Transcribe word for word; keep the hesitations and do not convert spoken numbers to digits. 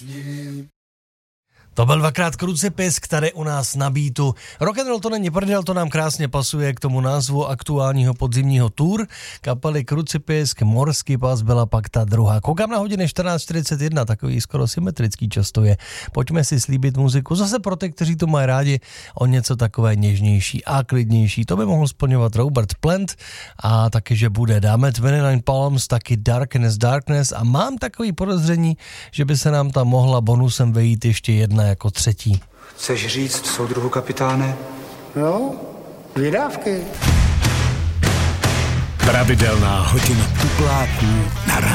To byl dvakrát Krucipisk tady u nás na Beatu. Rock'n'roll to není prdel, to nám krásně pasuje k tomu názvu aktuálního podzimního tour kapely Krucipisk. Morský pas byla pak ta druhá. Koukám na hodiny čtrnáct čtyřicet jedna, takový skoro symetrický čas to je. Pojďme si slíbit muziku zase pro ty, kteří to mají rádi, o něco takové něžnější a klidnější. To by mohl splňovat Robert Plant a taky, že bude. Dáme dvacet devět Palms, taky Darkness, Darkness a mám takový podezření, že by se nám tam mohla bonusem vejít ještě jedna jako třetí. Chceš říct, soudruhu kapitáne? No, vydávky. Pravidelná hodina tupláků na